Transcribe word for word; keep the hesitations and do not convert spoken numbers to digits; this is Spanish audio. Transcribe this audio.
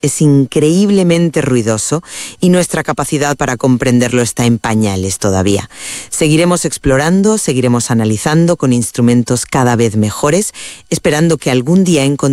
es increíblemente ruidoso y nuestra capacidad para comprenderlo está en pañales todavía. Seguiremos explorando, seguiremos analizando con instrumentos cada vez mejores, esperando que algún día encontremos